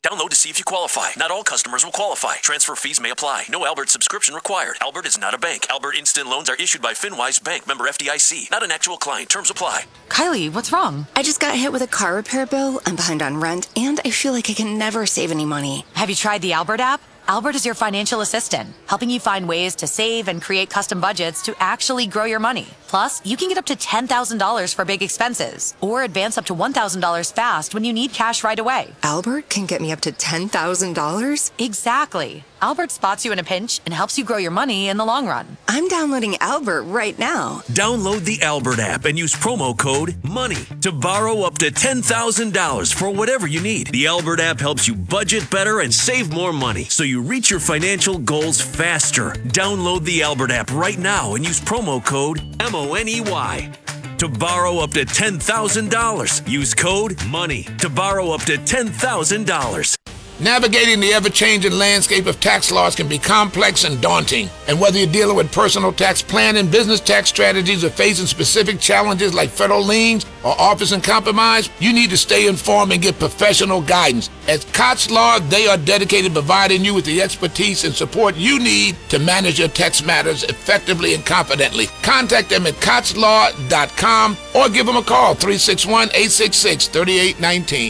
Download to see if you qualify. Not all customers will qualify. Transfer fees may apply. No Albert subscription required. Albert is not a bank. Albert Instant Loans are issued by FinWise Bank, member FDIC. Not an actual client. Terms apply. Kylie, what's wrong? I just got hit with a car repair bill. I'm behind on rent, and I feel like I can never save any money. Have you tried the Albert app? Albert is your financial assistant, helping you find ways to save and create custom budgets to actually grow your money. Plus, you can get up to $10,000 for big expenses or advance up to $1,000 fast when you need cash right away. Albert can get me up to $10,000? Exactly. Albert spots you in a pinch and helps you grow your money in the long run. I'm downloading Albert right now. Download the Albert app and use promo code MONEY to borrow up to $10,000 for whatever you need. The Albert app helps you budget better and save more money so you reach your financial goals faster. Download the Albert app right now and use promo code MONEY to borrow up to $10,000. Use code MONEY to borrow up to $10,000. Navigating the ever-changing landscape of tax laws can be complex and daunting. And whether you're dealing with personal tax planning, business tax strategies, or facing specific challenges like federal liens or office and compromise, you need to stay informed and get professional guidance. At Cox Law, they are dedicated to providing you with the expertise and support you need to manage your tax matters effectively and confidently. Contact them at coxlaw.com or give them a call, 361-866-3819.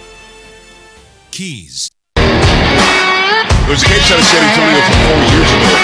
Keys. There was a case out of San Antonio from 4 years ago.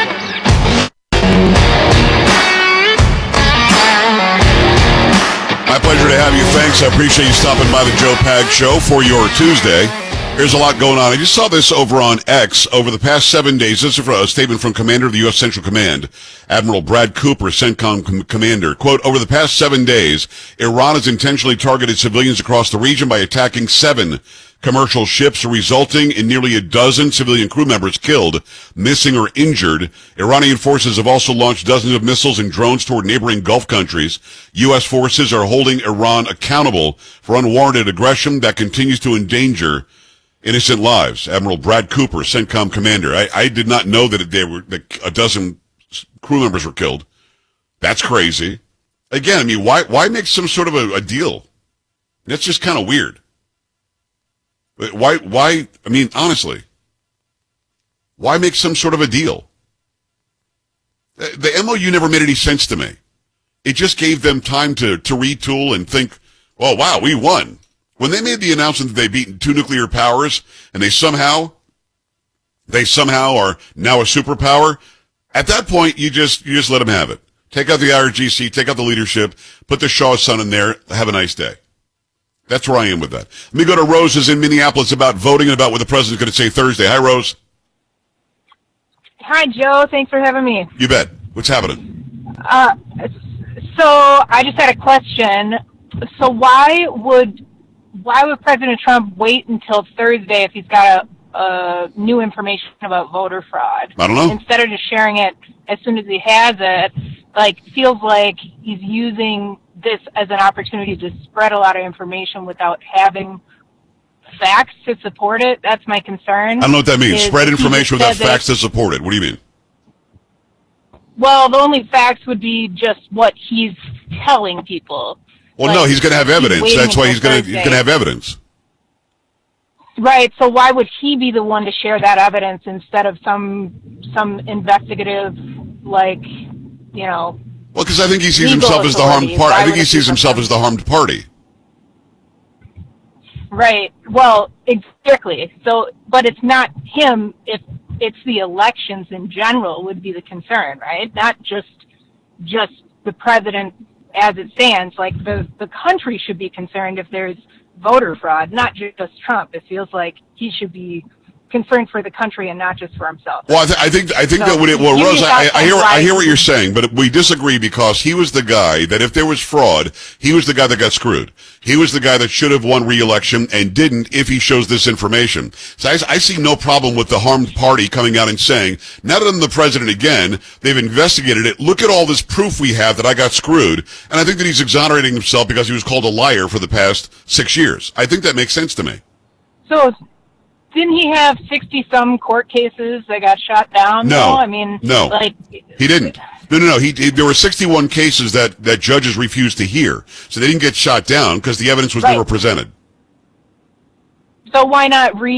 My pleasure to have you. Thanks. I appreciate you stopping by the Joe Pag Show for your Tuesday. There's a lot going on. I just saw this over on X over the past 7 days. This is a statement from Commander of the U.S. Central Command, Admiral Brad Cooper, CENTCOM Commander. Quote, over the past 7 days, Iran has intentionally targeted civilians across the region by attacking 7 commercial ships, resulting in nearly a dozen civilian crew members killed, missing, or injured. Iranian forces have also launched dozens of missiles and drones toward neighboring Gulf countries. U.S. forces are holding Iran accountable for unwarranted aggression that continues to endanger innocent lives. Admiral Brad Cooper, CENTCOM Commander. I did not know that a dozen crew members were killed. That's crazy. Again, I mean, why make some sort of a deal? That's just kind of weird. Why, I mean, honestly, why make some sort of a deal? The MOU never made any sense to me. It just gave them time to retool and think, oh, wow, we won. When they made the announcement that they beat 2 nuclear powers and they somehow are now a superpower, at that point, you just let them have it. Take out the IRGC, take out the leadership, put the Shaw's son in there, have a nice day. That's where I am with that. Let me go to Rose in Minneapolis about voting and about what the president's going to say Thursday. Hi, Rose. Hi, Joe. Thanks for having me. You bet. What's happening? So I just had a question. So why would President Trump wait until Thursday if he's got new information about voter fraud? I don't know. Instead of just sharing it as soon as he has it, feels like he's using this as an opportunity to spread a lot of information without having facts to support it. That's my concern. I don't know what that means. Spread information without facts to support it. What do you mean? Well, the only facts would be just what he's telling people. Well, no, he's going to have evidence. That's why he's going to have evidence. Right. So why would he be the one to share that evidence instead of some investigative, Well, because I think he sees himself as the harmed party. I think he sees himself as the harmed party. Right. Well, exactly. So, but it's not him. If it's the elections in general would be the concern, right? Not just the president as it stands. The country should be concerned if there's voter fraud, not just Trump. It feels like he should be concerned for the country and not just for himself. Well, I think so that Rose, I hear what you're saying, but we disagree because he was the guy that if there was fraud, he was the guy that got screwed. He was the guy that should have won re-election and didn't if he shows this information. So I see no problem with the harmed party coming out and saying, now that I'm the president again, they've investigated it. Look at all this proof we have that I got screwed. And I think that he's exonerating himself because he was called a liar for the past 6 years. I think that makes sense to me. So didn't he have 60-some court cases that got shot down? No. No. He didn't. No. There were 61 cases that judges refused to hear. So they didn't get shot down because the evidence was never presented. So why not